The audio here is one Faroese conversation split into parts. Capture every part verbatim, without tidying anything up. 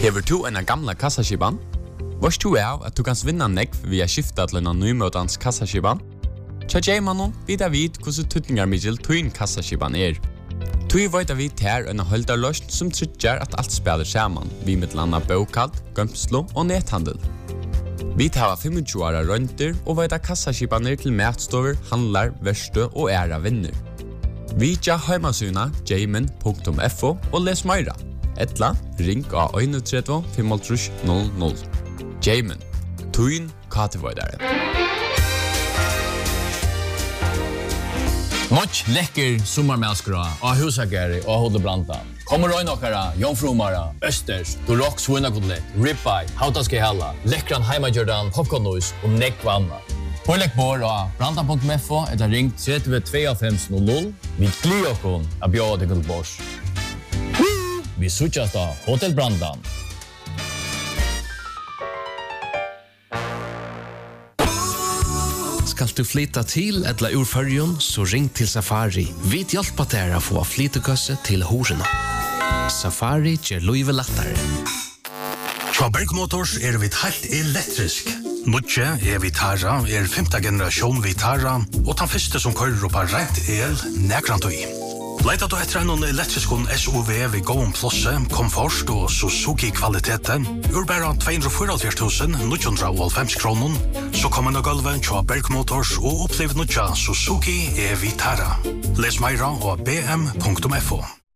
Hever du en gamla kassaskiban? Vars du er at du kan vinna nekv via skifta til en nymøtans kassaskiban? Tja Jaymanon vidar vid hvordan tutningar middel tuin kassaskiban er. Tui veit vi ter en holdarløst som trykker at alt spiller saman, vi med landa bokald, gømslo og nethandel. Vi tar tjuefem åra rønter og veit kassaskibaner til matstover, handlar, verste og æra vinner. Vi tja heimasuna jayman punktum f o og les meira. Etla, ring av tre ett fem null null. Jayman, tuin katevoidare. Much lekker sommarmälskra av husageri och Hodebranta. Kommer röjnokara, jomfrumara, östers, durock svinnagodlet, ribeye, hautaske hella, lekkran heimajordan, popcornnois och nekvanna. Pålägg bor av branta punktum f o eller ring tre två fem null null. Vi glir okon av bjöd till Guldbors. Vi suttjas da Hotel Brandan. Skal du flytta til eller ur färjan så ring till Safari. Vi hjälper dig att få flyttekösse till horena. Safari ger livet lättare. Traberg Motors er vi helt elektrisk. Nutje er Vitara, er femta generasjon Vitara, og den første som kører på rent el, nekrant og i. Leita du etter en elektriskon S U V ved gåen plosse, komfort og Suzuki-kvaliteten, ur bare to hundre fyrtiofyra tusen ni hundre halvfems kroner, så kommer nå gulven til Berg Motors og opplev nutja Suzuki e Vitara. Les meira og b m punktum f o.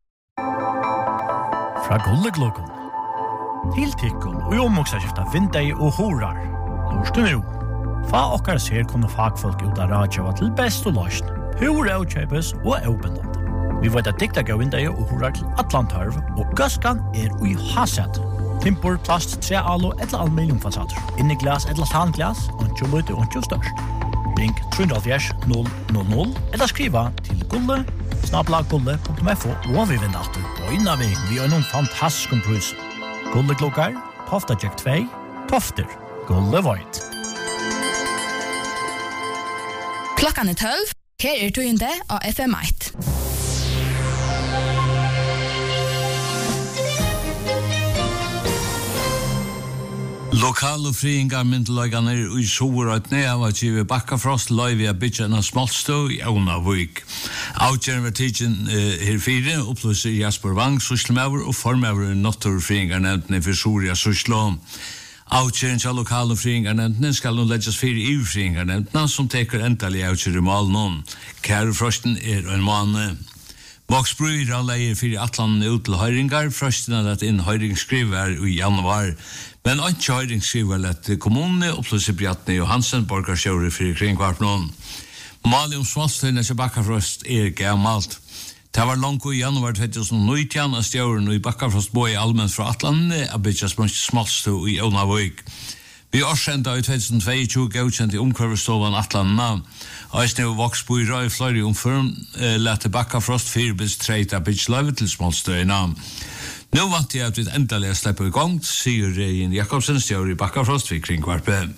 Fra Gullegluggen til tikkun og omvoksaskifta vindei og horar. Lorstu nu. Fa okkar ser kunne fagfolk ut av radio til best og løsn. Hur er utkjøpes og åpenland. Vi vet at dikta gav vindei og horar til Atlantarv, og gaskan er ui haset. Timpor, plast, tre alo, etla aluminiumfasader. Inni glas, etla tanglas, ontjo lute, ontjo størst. Ring tre null null null eller skriva til gulle, snabla gulle punktum f o, og vi vinner alltid på innan vi, vi har noen fantastisk pris. Gulle klokkar, Tofta Jack två, Tofter, Gulle Void. Klokkan er tolv, her er tøyende av F M ett. Lokal og friingar myndelagarnir i Soverøytne av at givet Bakkafrost løyvi av bytjana Smalstø i Aunavøyk. Avgjeren var tidsen uh, her fire, opplyser Jasper Wang, Sysselmauer og formauer Nottor friingarnevntene for Soria Syslån. Avgjeren til lokal og friingarnevntene skal nå legges fire i friingarnevntene som teker endelig avgjeren i malen. Kærefrosten er en måned. Voksbrøyr av leier fyrir atlanen ut til høyringar, frøsten er at inn høyringsskriver i januar, men ikke høyringsskriver lett kommunene, opplyser Bjartne Johansen, borgarsjøret fyrir kringkvartnån. Mali om Smalstøyne til Bakkafrost er gammalt. Det var langt i januar tjuetusen og nitton av stjøren i Bakkafrost bo i allmenn fra atlanene, av bytja Smalstø i Aunavøyk. Vi årsenda i tjuetusen og tjueto godkjent i omkvarvestovan atlanene, Eisne og Voksbøyra i flere omføren eh, lette Bakkafrost fyrbils treit av bytsløyve til Smalstøyna. Nå vant jeg at vi endelig slipper i gang, sier Regin Jakobsen, stjør i Bakkafrost ved kringkvarpe.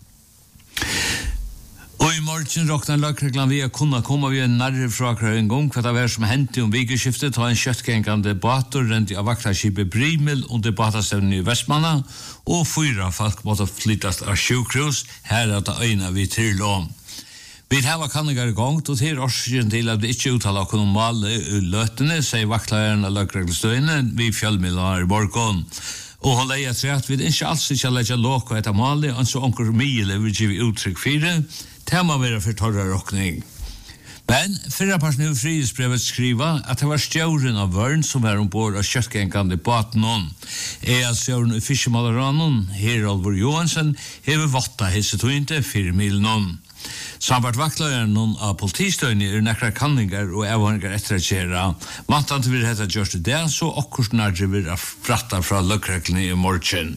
Og i morgen råkner lagreglan vi å kunne komme vi en nærre fra akkurat en gang, hva det var som hendte om vikeskiftet, ta en kjøttgengande bator rent av vaktarskipet Brimel under batastevnen i Vestmanna, og fyra folk måtte flyttas av sjukhus, her er det øyne vi til om. Vi har kannigar i gang, og til årsiden til at vi ikke uttaler noen normale løtene, sier vaktlæreren av lagreglestøyene, vi fjellmidler i morgen. Og hun leier til at vi ikke alls ikke legger låk og etter malig, og så onker mye vil gi uttrykk fire, til man være for torre råkning. Men fyrre personen i frihetsbrevet skriver at det var stjåren av vørn som var ombord av kjøttgengande baten hon. Er at stjåren i fiskemalerannon, Herolfur Johansen, hever votta hessetøyinte fire milen hon. Sambart vaktløyeren noen av politistøyene er nekkra kanningar og avhåndingar etter at kjera. Mantan til vi hetta gjørst det, så okkurs nærre vil fratta fra løkreglene i morgen.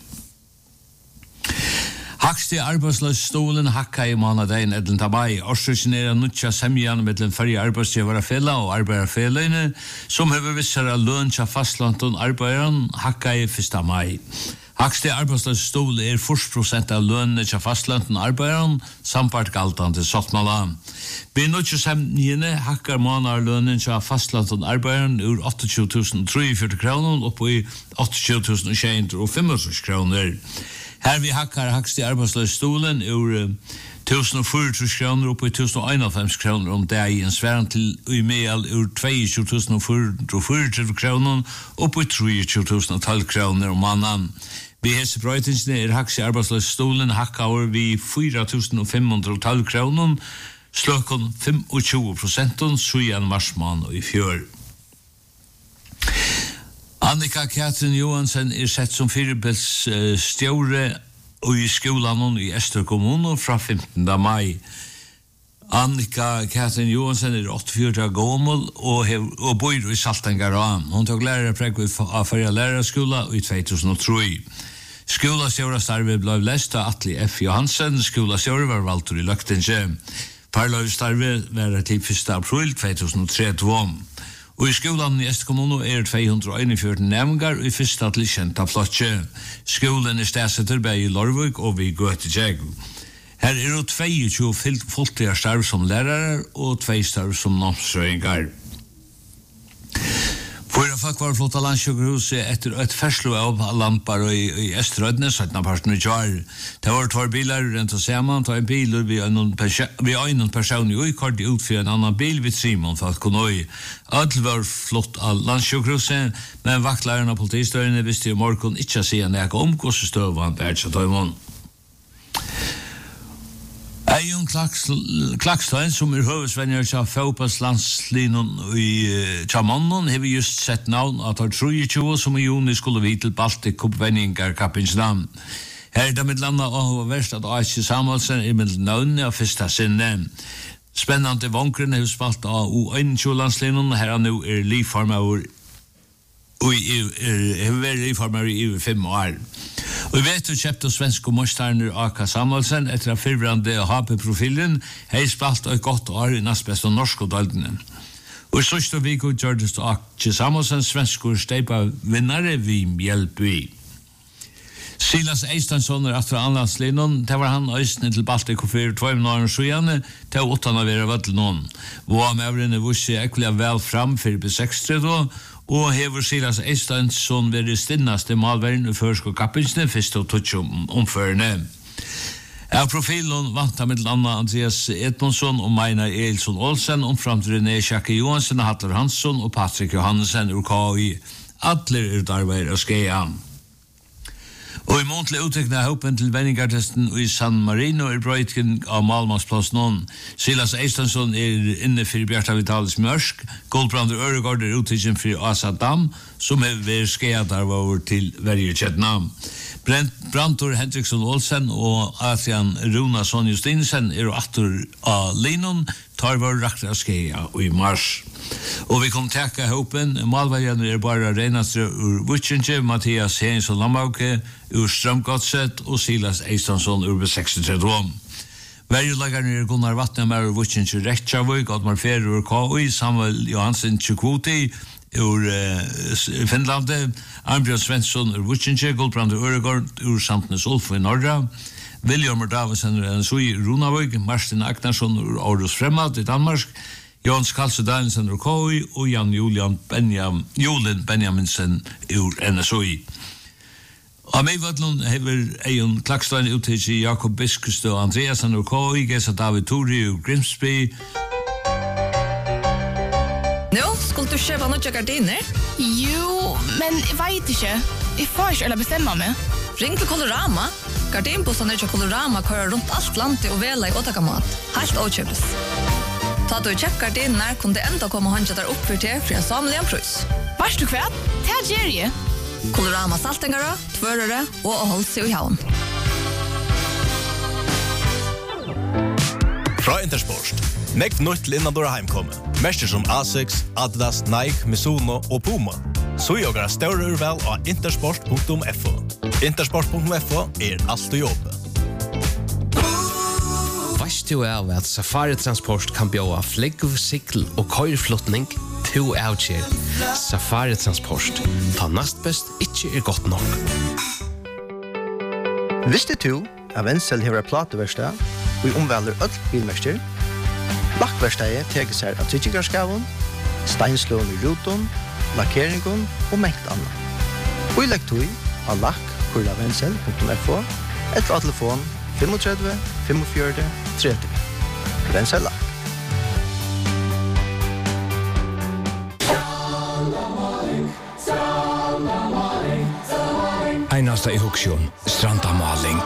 Hakst i arbeidsløsstolen hakka i månedegn edlen tabai. Årsryksen er nutja semjan mellom fyrir arbeidsgivara fela og arbeidarfeløyne, som hever vissara løn tja fastlanton arbeideren hakka i fyrsta mai. Hakste arbeidsløse stol er fyrst prosent av lønene til fastlønten arbeideren, samt galtande sottmala. Vi nødde semningene hakkar måneder lønnen til fastlønten arbeideren ur tjueåtte tusen treogfyrti kroner opp i tjueåtte tusen tjuehundrafemogtrýss kroner. Her vi hakkar hakste arbeidsløse stolen ur tusen fyrtiotrýss kroner opp i tusen einoghalvfems kroner om dagen, sværen til i meal ur tjueto tusen fyrtiotre kroner opp i tjuetre tusen tolv kroner om mannen. Vi hese brøytingsene er hakse arbeidsløse stolen hakka over vi fyra tusen fem hundre tolv kroner, sløkken tjue prosent, sujan marsmann og i fjør. Annika Katrin Johansen er sett som firebels uh, stjåre og i skolan i Ester kommune fra femtende mai. Annika Katrin Johansen er åttiofyra gammel og, og bor i Saltangaran. Hun tok lærerpreg av Færja lærerskola i två tusen og tre. Skolasjårastarvet ble lest av Atle F. Johansen. Skolasjåret var valgt i Løgtinge. Parløystarvet var til første april två tusen og tre. Og i skolan i Estkommuno er två hundre einogfjøruti nevngar og i fyrsta til kjenta flotje. Skolen er stedsetter bei i Lorvik og vi Gøtejeg. Her er det tjueto fulltider starv som lærere og två starv som namnsrøyngar. Fyra folk var flott av landsjøkkerhuset etter et ferslo av lampar i, i Estrødne, syttende parten i jar. Det var två bilar rent og saman, ta en bil vi øyne person i uikart ut for en annan bil vid Simon for at kunne øy. Alt var flott av landsjøkkerhuset, men vaktlæreren av politistøyene visste i morgen ikke å si en eka om hvordan støvann er til tøymon. Eion Klakstein, som er høvesvenner til fotballslandslinjen i Tjamannen, har vi just sett navn at har tjuetre som i juni skulle vi til Baltic Cup-venningar kappins navn. Her er det mitt landa og verst at A S J Samuelsen er mitt navn av fyrsta sinne. Spennende vonkren har spalt av U einogtjúgu-landslinjen, her er nå er livfarmer og har vært livfarmer i over fem år. Og vi vet jo kjøpte svenske morstarner Aka Samuelsen etter at fyrbrande H P-profilen har spalt et godt år i næstbest av norsk og daldene. Og i sørste viko gjørdes det Aka Samuelsen svenske steipa vinnare vi hjelp vi. Silas Eistansson er etter anlandslinjen, det var han øyne til Baltic for två år siden, til åttan av være vødel noen. Våa mevrene vursi ekkelig vel fram for B seksti da, og hever Silas Eistansson vært stinnaste malverden i førsko kappinsene, først og tøtje omførende. Av profilen vant han med landa Andreas Edmundsson og Meina Eilsson Olsen, omframt René Sjakke Johansen, Hattler Hansson og Patrik Johansen ur K I. Atler er darbeid og skeia. Og i månedlig uttekne av håpen til venningartesten i San Marino er brøytken av Malmansplass noen. Silas Eistansson er inne for Bjarta Vitalis Mørsk. Goldbrander Øregård er uttekken for Asa Dam, som er ved skeiadarva over til Verjekjetna. Brantor Hendriksson Olsen og Adrian Runason Justinsen er atter av Linon, tar var rakt av skeia i mars. Og vi kom teka håpen, malverjene er bare renastre ur Vutsinje, Mathias Hensson Lammauke ur Strømgodset og Silas Eistansson ur B sekstitre. Verjelagarne er Gunnar Vatnemar ur Vutsinje Rektjavøk, Oddmar Fer ur K I, Samuel Johansen Tjukvoti ur uh, Finlande, Arnbjørn Svensson ur Vutsinje, Goldbrander Øregård ur Santnes Ulf i Norra, William Davisen ur Ensui Runavøk, Martin Agnarsson ur Aarhus Fremad i Danmark, Jons Kalse Danielsen ur K I og Jan Julian Benjam, Julin Benjaminsen ur N S O I. Av meivadlun hever Eion Klakstein uttidsi Jakob Biskust og Andreasen ur K I, Gesa David Turi ur Grimsby. Nå, skulle du kjøpe noe gardiner? Jo, men jeg vet ikke. Jeg får ikke eller bestemme meg. Ring til Colorama. Gardinbussene til Colorama kører rundt alt landet og vela i åttakamat. Helt åkjøpes. Ta du kjøpt gardiner, kunne det enda komme håndja der opp for til for en samlig en prøys. Varst du kvært? Det er Jerry. Colorama saltengere, tvørere og å holde seg i havn. Fra Intersport. Nekv nytt til innan dåra heimkomme. Mester som Asics, Adidas, Nike, Mizuno og Puma. Så joggar større urval av intersport punktum f o. Intersport punktum f o er alt å jobbe. Veist du av at Safari Transport kan bjóa flegg, sikl og køyrflotning to avkjær. Safari Transport. Ta nast best, ikkje er godt nok. Visste du at Wenzel hever plateverstad og i omvæler øll bilmester? Lakkverstadet teker seg av tryggingarskaven, steinslån i ruton, lakkeringen og mengt annet. Og i lekktøy av lakk kurla wenzel punktum f o eller av telefon tre fem fem fem tre tre. Wenzel lakk. Einasta i Huksjon, Stranda Maling.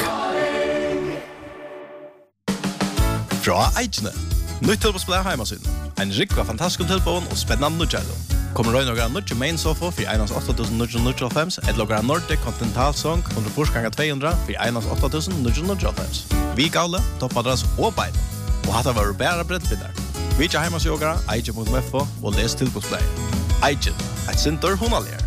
Fra Eidjene. Nytt tilbåsplay heimasyn. En rikva fantastisk tilbån og spennende nødgjælum. Kommer røy noen nødgjæ main sofa for einans åtta tusen ni hundre og fem eller noen Nordic Continental Song hundre forsganger to hundre for einans åtta tusen ni hundre og fem. Vi gavle, toppadress og bein. Og hatt var bæra brettbindar. Vi tja heimasjogara, eidje punktum f o og les tilbåsplay. Eidjen, et sinter hunalier.